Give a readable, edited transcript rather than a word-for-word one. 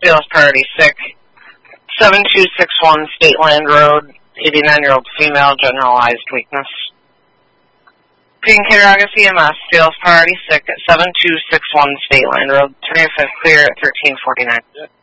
feels priority sick. 7261 State Land Road, 89-year-old female, generalized weakness. Pinkeragis EMS feels priority sick at 7261 State Land Road, 25th clear at 1349.